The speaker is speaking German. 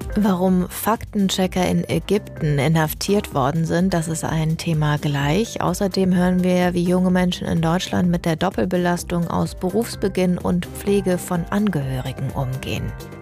Warum Faktenchecker in Ägypten inhaftiert worden sind, das ist ein Thema gleich. Außerdem hören wir, wie junge Menschen in Deutschland mit der Doppelbelastung aus Berufsbeginn und Pflege von Angehörigen umgehen.